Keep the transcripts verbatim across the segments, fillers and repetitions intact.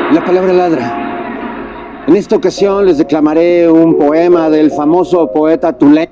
La palabra ladra. En esta ocasión les declamaré un poema del famoso poeta Tulane.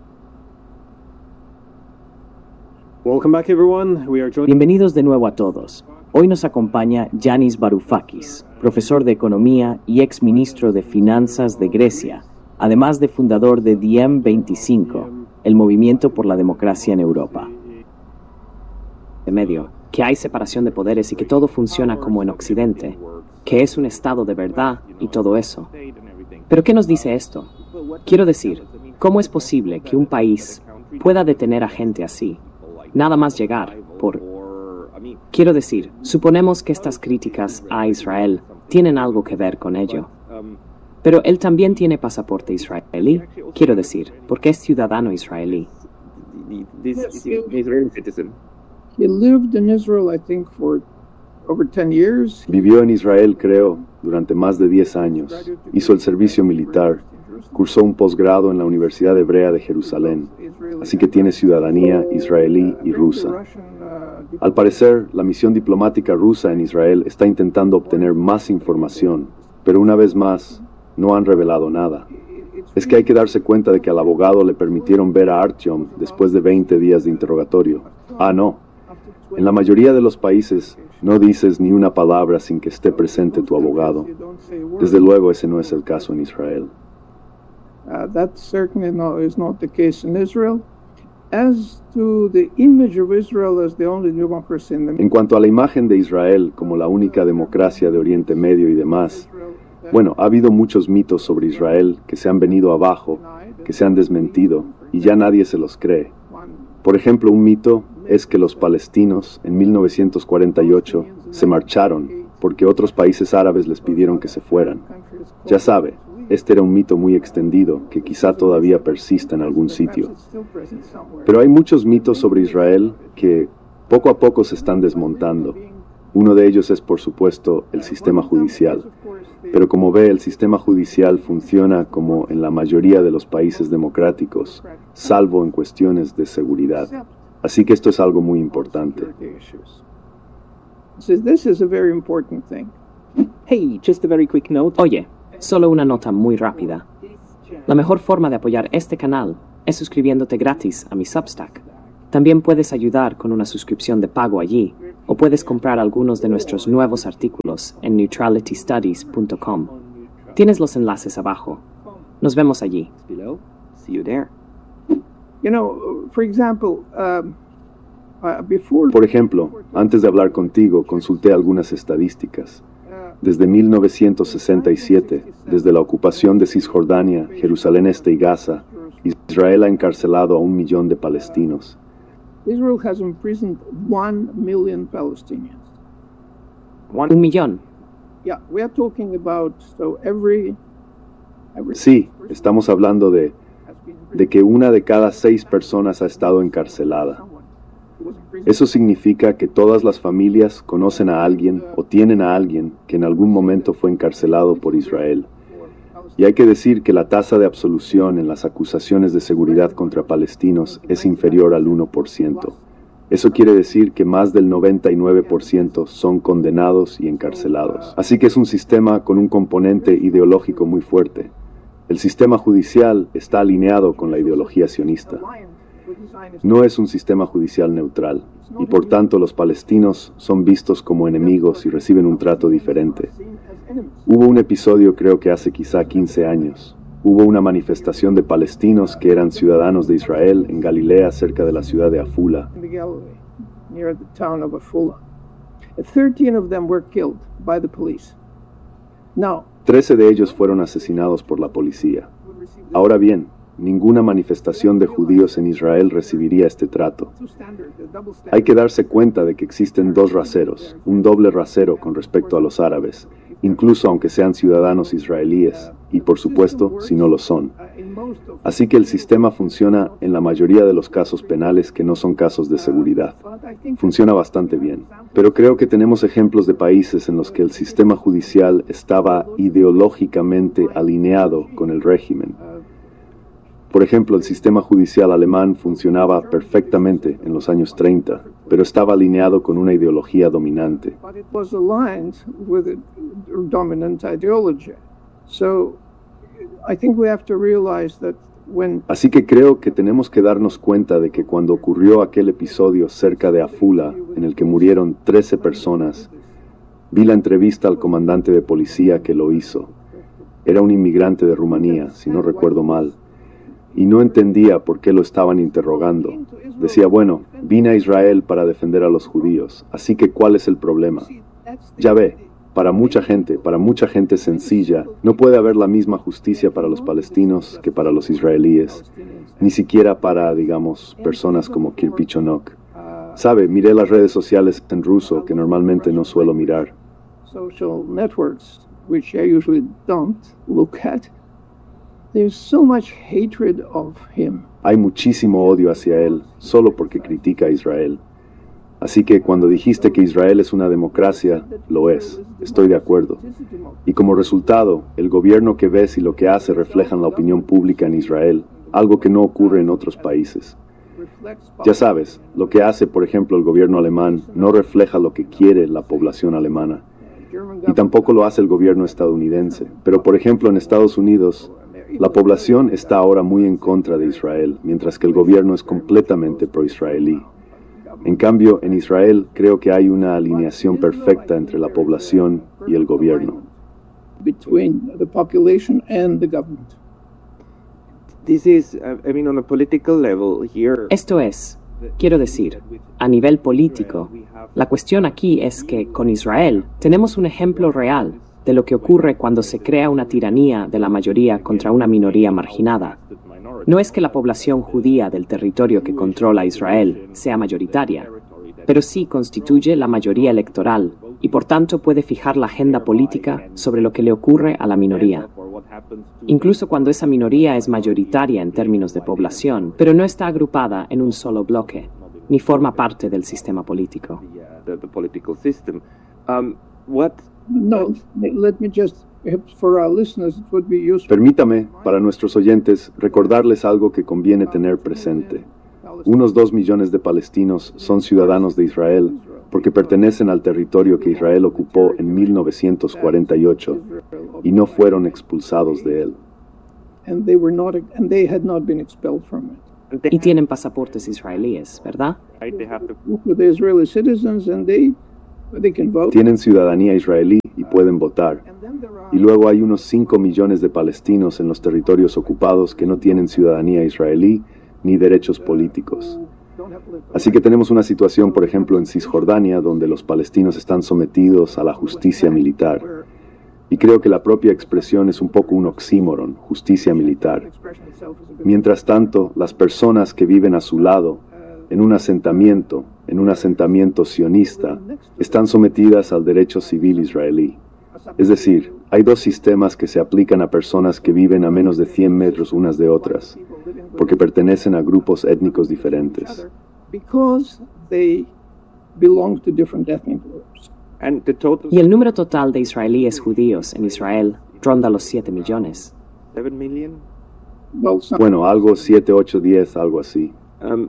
Bienvenidos de nuevo a todos. Hoy nos acompaña Yanis Varoufakis, profesor de Economía y ex ministro de Finanzas de Grecia, además de fundador de D M veinticinco, el Movimiento por la Democracia en Europa. De medio, que hay separación de poderes y que todo funciona como en Occidente, que es un Estado de verdad y todo eso. ¿Pero qué nos dice esto? Quiero decir, ¿cómo es posible que un país pueda detener a gente así? Nada más llegar por... Quiero decir, suponemos que estas críticas a Israel tienen algo que ver con ello. Pero él también tiene pasaporte israelí, quiero decir, porque es ciudadano israelí. Vivió en Israel, creo, durante más de diez años. Hizo el servicio militar. Cursó un posgrado en la Universidad Hebrea de Jerusalén, así que tiene ciudadanía israelí y rusa. Al parecer, la misión diplomática rusa en Israel está intentando obtener más información, pero una vez más, no han revelado nada. Es que hay que darse cuenta de que al abogado le permitieron ver a Artyom después de veinte días de interrogatorio. Ah, no. En la mayoría de los países, no dices ni una palabra sin que esté presente tu abogado. Desde luego, ese no es el caso en Israel. Uh, that certainly no, is not the case in Israel. As to the image of Israel as the only democracy in the... En cuanto a la imagen de Israel como la única democracia de Oriente Medio y demás, bueno, ha habido muchos mitos sobre Israel que se han venido abajo, que se han desmentido, y ya nadie se los cree. Por ejemplo, un mito es que los palestinos en mil novecientos cuarenta y ocho se marcharon porque otros países árabes les pidieron que se fueran. Ya sabe, este era un mito muy extendido que quizá todavía persista en algún sitio. Pero hay muchos mitos sobre Israel que poco a poco se están desmontando. Uno de ellos es, por supuesto, el sistema judicial. Pero como ve, el sistema judicial funciona como en la mayoría de los países democráticos, salvo en cuestiones de seguridad. Así que esto es algo muy importante. Hey, just a very quick note. Oye, solo una nota muy rápida. La mejor forma de apoyar este canal es suscribiéndote gratis a mi Substack. También puedes ayudar con una suscripción de pago allí, o puedes comprar algunos de nuestros nuevos artículos en neutrality studies punto com. Tienes los enlaces abajo. Nos vemos allí. See you there. You know, for example, um, uh, before... Por ejemplo, antes de hablar contigo, consulté algunas estadísticas. Desde mil novecientos sesenta y siete, desde la ocupación de Cisjordania, Jerusalén Este y Gaza, Israel ha encarcelado a un millón de palestinos. Israel has imprisoned one million Palestinians. Un millón. Yeah, we are talking about so every, every Sí, estamos hablando de, de que una de cada seis personas ha estado encarcelada. Eso significa que todas las familias conocen a alguien o tienen a alguien que en algún momento fue encarcelado por Israel. Y hay que decir que la tasa de absolución en las acusaciones de seguridad contra palestinos es inferior al uno por ciento. Eso quiere decir que más del noventa y nueve por ciento son condenados y encarcelados. Así que es un sistema con un componente ideológico muy fuerte. El sistema judicial está alineado con la ideología sionista. No es un sistema judicial neutral, y por tanto los palestinos son vistos como enemigos y reciben un trato diferente. Hubo un episodio, creo que hace quizá quince años. Hubo una manifestación de palestinos que eran ciudadanos de Israel en Galilea, cerca de la ciudad de Afula. Trece de ellos fueron asesinados por la policía. Ahora bien, ninguna manifestación de judíos en Israel recibiría este trato. Hay que darse cuenta de que existen dos raseros, un doble rasero con respecto a los árabes, incluso aunque sean ciudadanos israelíes, y por supuesto, si no lo son. Así que el sistema funciona en la mayoría de los casos penales que no son casos de seguridad. Funciona bastante bien. Pero creo que tenemos ejemplos de países en los que el sistema judicial estaba ideológicamente alineado con el régimen. Por ejemplo, el sistema judicial alemán funcionaba perfectamente en los años treinta, pero estaba alineado con una ideología dominante. dominant ideology. So I think we have to realize that when Así que creo que tenemos que darnos cuenta de que cuando ocurrió aquel episodio cerca de Afula, en el que murieron trece personas, vi la entrevista al comandante de policía que lo hizo. Era un inmigrante de Rumanía, si no recuerdo mal, y no entendía por qué lo estaban interrogando. Decía, bueno, vine a Israel para defender a los judíos, así que ¿cuál es el problema? Ya ve, para mucha gente, para mucha gente sencilla, no puede haber la misma justicia para los palestinos que para los israelíes, ni siquiera para, digamos, personas como Kirpi Chonok. Sabe, miré las redes sociales en ruso, que normalmente no suelo mirar. social networks, which I usually don't look at, there's so much hatred of him. Hay muchísimo odio hacia él, solo porque critica a Israel. Así que cuando dijiste que Israel es una democracia, lo es, estoy de acuerdo. Y como resultado, el gobierno que ves y lo que hace reflejan la opinión pública en Israel, algo que no ocurre en otros países. Ya sabes, lo que hace, por ejemplo, el gobierno alemán no refleja lo que quiere la población alemana. Y tampoco lo hace el gobierno estadounidense. Pero, por ejemplo, en Estados Unidos, la población está ahora muy en contra de Israel, mientras que el gobierno es completamente pro-israelí. En cambio, en Israel creo que hay una alineación perfecta entre la población y el gobierno. Between the population and the government. This is, uh, I mean, on a political level here. Esto es, quiero decir, a nivel político, la cuestión aquí es que con Israel tenemos un ejemplo real de lo que ocurre cuando se crea una tiranía de la mayoría contra una minoría marginada. No es que la población judía del territorio que controla Israel sea mayoritaria, pero sí constituye la mayoría electoral y por tanto puede fijar la agenda política sobre lo que le ocurre a la minoría. Incluso cuando esa minoría es mayoritaria en términos de población, pero no está agrupada en un solo bloque, ni forma parte del sistema político. The, the political system. Um, what? No, let me just, for our listeners, it would be useful. Permítame, para nuestros oyentes, recordarles algo que conviene tener presente. Unos dos millones de palestinos son ciudadanos de Israel porque pertenecen al territorio que Israel ocupó en mil novecientos cuarenta y ocho y no fueron expulsados de él. And they were not, and they had not been expelled from it. Y tienen pasaportes israelíes, ¿verdad? They have to With the Israeli citizens, and they, they can vote. Tienen ciudadanía israelí y pueden votar. Y luego hay unos cinco millones de palestinos en los territorios ocupados que no tienen ciudadanía israelí ni derechos políticos. Así que tenemos una situación, por ejemplo, en Cisjordania, donde los palestinos están sometidos a la justicia militar. Y creo que la propia expresión es un poco un oxímoron, justicia militar. Mientras tanto, las personas que viven a su lado, en un asentamiento, en un asentamiento sionista, están sometidas al derecho civil israelí. Es decir, hay dos sistemas que se aplican a personas que viven a menos de cien metros unas de otras, porque pertenecen a grupos étnicos diferentes. Because they belong to different ethnic groups. and the total Y el número total de israelíes judíos en Israel ronda los siete millones. seven million. Well, some, Bueno, algo siete, ocho, diez, algo así. Um,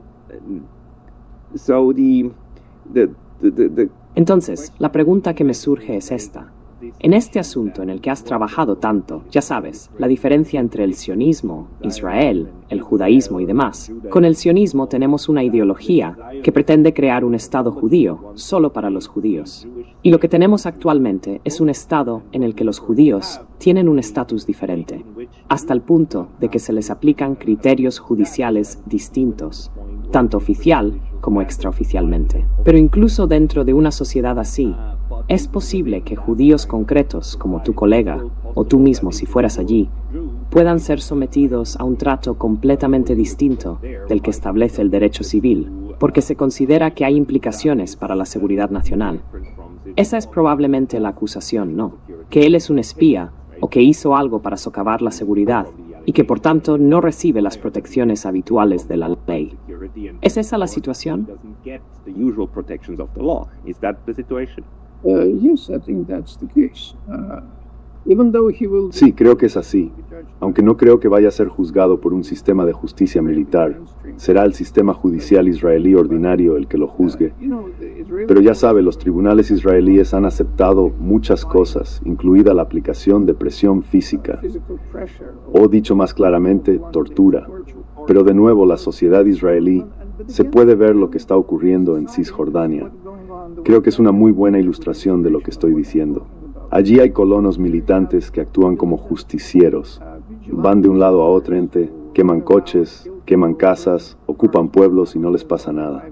so the the the the, the Entonces, la pregunta que me surge es esta. En este asunto en el que has trabajado tanto, ya sabes, la diferencia entre el sionismo, Israel, el judaísmo y demás. Con el sionismo tenemos una ideología que pretende crear un Estado judío, solo para los judíos. Y lo que tenemos actualmente es un Estado en el que los judíos tienen un estatus diferente, hasta el punto de que se les aplican criterios judiciales distintos, tanto oficial como extraoficialmente. Pero incluso dentro de una sociedad así, es posible que judíos concretos, como tu colega, o tú mismo si fueras allí, puedan ser sometidos a un trato completamente distinto del que establece el derecho civil, porque se considera que hay implicaciones para la seguridad nacional. Esa es probablemente la acusación, ¿no? Que él es un espía, o que hizo algo para socavar la seguridad, y que por tanto no recibe las protecciones habituales de la ley. ¿Es esa la situación? doesn't get the usual protections of the law. Is that the situation? uh, yes, I think that's the case. Uh, Even though he will Sí, creo que es así. Aunque no creo que vaya a ser juzgado por un sistema de justicia militar, será el sistema judicial israelí ordinario el que lo juzgue. Pero ya sabe, los tribunales israelíes han aceptado muchas cosas, incluida la aplicación de presión física, o dicho más claramente, tortura. Pero de nuevo, la sociedad israelí se puede ver lo que está ocurriendo en Cisjordania. Creo que es una muy buena ilustración de lo que estoy diciendo. Allí hay colonos militantes que actúan como justicieros. Van de un lado a otro ente, queman coches, queman casas, ocupan pueblos y no les pasa nada.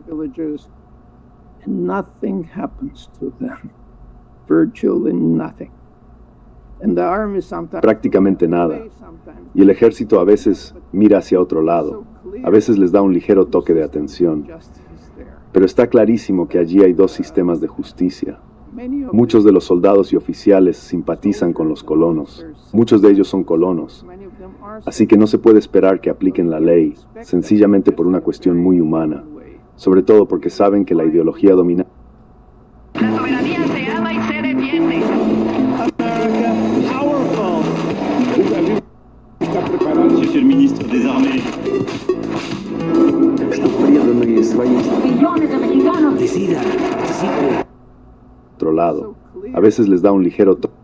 nothing happens to them. Virtually nothing. And the army sometimes Prácticamente nada. Y el ejército a veces mira hacia otro lado. A veces les da un ligero toque de atención. Pero está clarísimo que allí hay dos sistemas de justicia. Muchos de los soldados y oficiales simpatizan con los colonos. Muchos de ellos son colonos. Así que no se puede esperar que apliquen la ley, sencillamente por una cuestión muy humana. Sobre todo porque saben que la ideología dominante... La soberanía se ama y se defiende. Monsieur le ministre des Armées. Millones de mexicanos. Decida, participe. otro lado. A veces les da un ligero toque.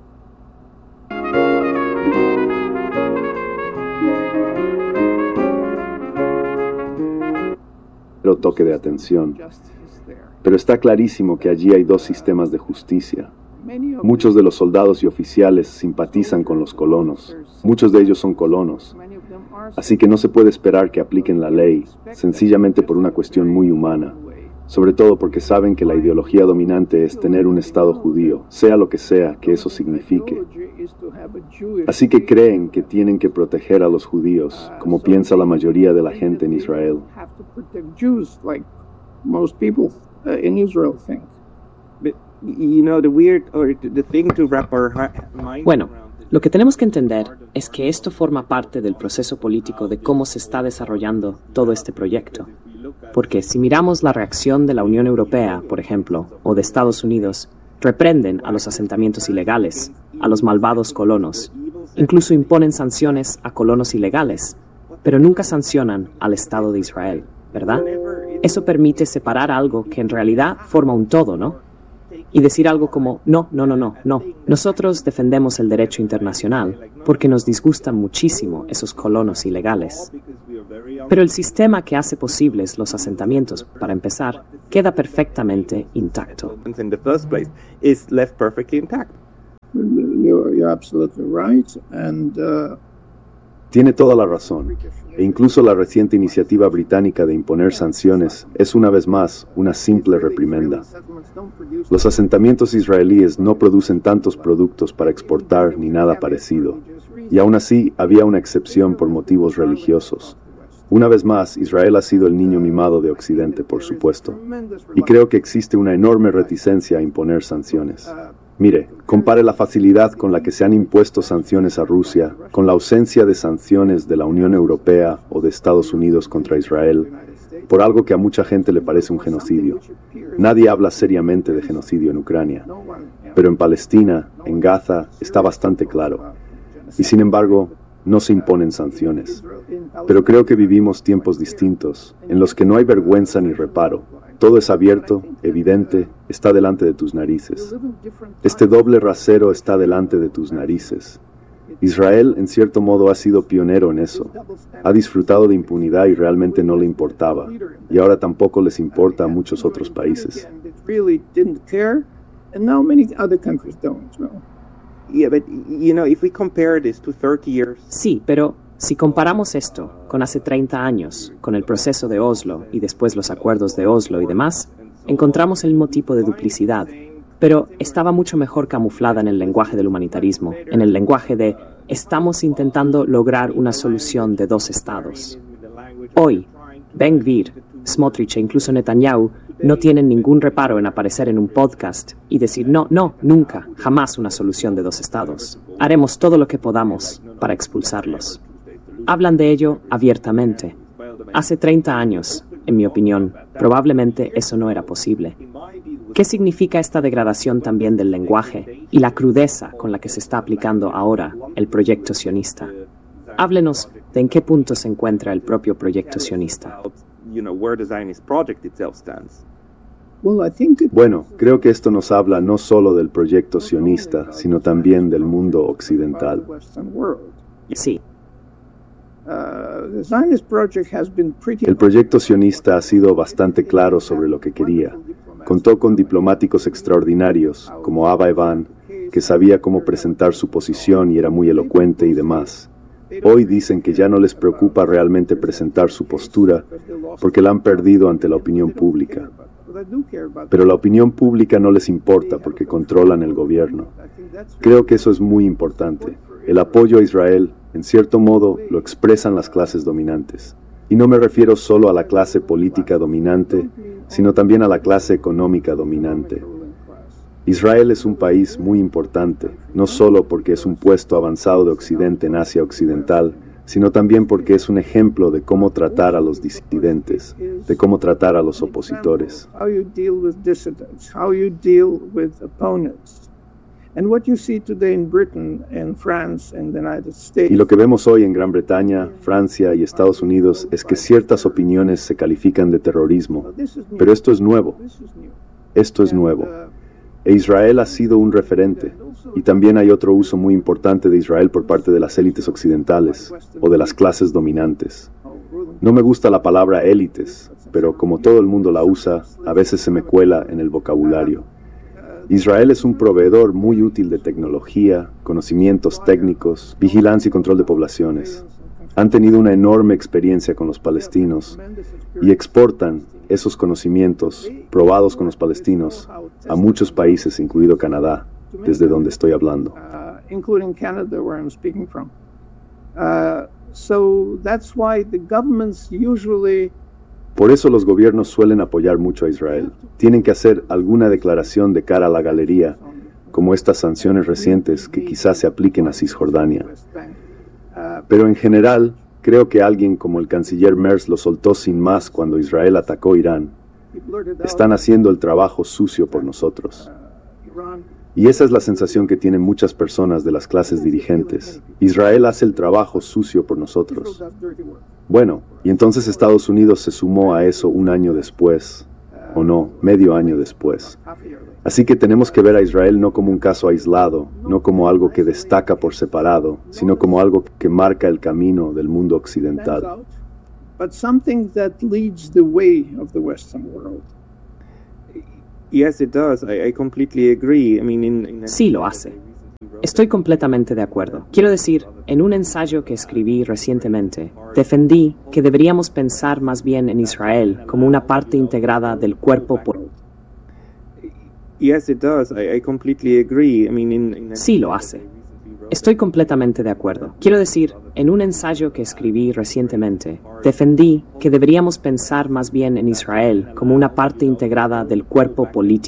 toque de atención. Pero está clarísimo que allí hay dos sistemas de justicia. Muchos de los soldados y oficiales simpatizan con los colonos. Muchos de ellos son colonos. Así que no se puede esperar que apliquen la ley, sencillamente por una cuestión muy humana. Sobre todo porque saben que la ideología dominante es tener un Estado judío, sea lo que sea que eso signifique. Así que creen que tienen que proteger a los judíos, como piensa la mayoría de la gente en Israel. Bueno, lo que tenemos que entender es que esto forma parte del proceso político de cómo se está desarrollando todo este proyecto. Porque si miramos la reacción de la Unión Europea, por ejemplo, o de Estados Unidos, reprenden a los asentamientos ilegales, a los malvados colonos, incluso imponen sanciones a colonos ilegales, pero nunca sancionan al Estado de Israel, ¿verdad? Eso permite separar algo que en realidad forma un todo, ¿no? Y decir algo como, no, no, no, no, no. Nosotros defendemos el derecho internacional porque nos disgustan muchísimo esos colonos ilegales. Pero el sistema que hace posibles los asentamientos, para empezar, queda perfectamente intacto. You're absolutely right, and uh, Tiene toda la razón. E incluso la reciente iniciativa británica de imponer sanciones es una vez más una simple reprimenda. Los asentamientos israelíes no producen tantos productos para exportar ni nada parecido. Y aún así había una excepción por motivos religiosos. Una vez más, Israel ha sido el niño mimado de Occidente, por supuesto. Y creo que existe una enorme reticencia a imponer sanciones. Mire, compare la facilidad con la que se han impuesto sanciones a Rusia con la ausencia de sanciones de la Unión Europea o de Estados Unidos contra Israel por algo que a mucha gente le parece un genocidio. Nadie habla seriamente de genocidio en Ucrania, pero en Palestina, en Gaza, está bastante claro. Y sin embargo, no se imponen sanciones. Pero creo que vivimos tiempos distintos, en los que no hay vergüenza ni reparo. Todo es abierto, evidente, está delante de tus narices. Este doble rasero está delante de tus narices. Israel, en cierto modo, ha sido pionero en eso. Ha disfrutado de impunidad y realmente no le importaba. Y ahora tampoco les importa a muchos otros países. Sí, pero si comparamos esto con hace treinta años, con el proceso de Oslo y después los acuerdos de Oslo y demás, encontramos el mismo tipo de duplicidad, pero estaba mucho mejor camuflada en el lenguaje del humanitarismo, en el lenguaje de estamos intentando lograr una solución de dos estados. Hoy, Ben Gvir, Smotrich e incluso Netanyahu no tienen ningún reparo en aparecer en un podcast y decir no, no, nunca, jamás una solución de dos estados. Haremos todo lo que podamos para expulsarlos. Hablan de ello abiertamente. Hace treinta años, en mi opinión, probablemente eso no era posible. ¿Qué significa esta degradación también del lenguaje y la crudeza con la que se está aplicando ahora el proyecto sionista? Háblenos de en qué punto se encuentra el propio proyecto sionista. Bueno, creo que esto nos habla no solo del proyecto sionista, sino también del mundo occidental. Sí. El proyecto sionista ha sido bastante claro sobre lo que quería. Contó con diplomáticos extraordinarios, como Abba Eban, que sabía cómo presentar su posición y era muy elocuente y demás. Hoy dicen que ya no les preocupa realmente presentar su postura porque la han perdido ante la opinión pública. Pero la opinión pública no les importa porque controlan el gobierno. Creo que eso es muy importante. El apoyo a Israel, en cierto modo, lo expresan las clases dominantes. Y no me refiero solo a la clase política dominante, sino también a la clase económica dominante. Israel es un país muy importante, no solo porque es un puesto avanzado de Occidente en Asia Occidental, sino también porque es un ejemplo de cómo tratar a los disidentes, de cómo tratar a los opositores. Y lo que vemos hoy en Gran Bretaña, Francia y Estados Unidos es que ciertas opiniones se califican de terrorismo, pero esto es nuevo. Esto es nuevo. E Israel ha sido un referente, y también hay otro uso muy importante de Israel por parte de las élites occidentales, o de las clases dominantes. No me gusta la palabra élites, pero como todo el mundo la usa, a veces se me cuela en el vocabulario. Israel es un proveedor muy útil de tecnología, conocimientos técnicos, vigilancia y control de poblaciones. Han tenido una enorme experiencia con los palestinos y exportan esos conocimientos, probados con los palestinos, a muchos países, incluido Canadá, desde donde estoy hablando. Por eso los gobiernos suelen apoyar mucho a Israel. Tienen que hacer alguna declaración de cara a la galería, como estas sanciones recientes que quizás se apliquen a Cisjordania. Pero en general, creo que alguien como el canciller Merz lo soltó sin más cuando Israel atacó Irán. Están haciendo el trabajo sucio por nosotros. Y esa es la sensación que tienen muchas personas de las clases dirigentes. Israel hace el trabajo sucio por nosotros. Bueno, y entonces Estados Unidos se sumó a eso un año después, o no, medio año después. Así que tenemos que ver a Israel no como un caso aislado, no como algo que destaca por separado, sino como algo que marca el camino del mundo occidental. Sí, lo hace. Estoy completamente de acuerdo. Quiero decir, en un ensayo que escribí recientemente, defendí que deberíamos pensar más bien en Israel como una parte integrada del cuerpo político. Sí, lo hace. Estoy completamente de acuerdo. Quiero decir, en un ensayo que escribí recientemente, defendí que deberíamos pensar más bien en Israel como una parte integrada del cuerpo político.